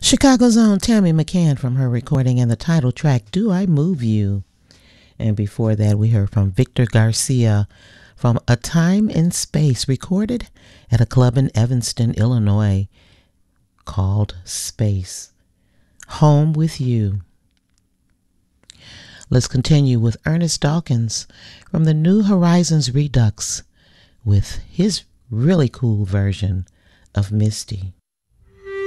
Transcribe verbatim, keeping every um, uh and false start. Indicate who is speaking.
Speaker 1: Chicago's own Tammy McCann from her recording and the title track, Do I Move You? And before that, we heard from Victor Garcia from A Time in Space, recorded at a club in Evanston, Illinois, called Space. Home with You. Let's continue with Ernest Dawkins from the New Horizons Redux with his really cool version of Misty.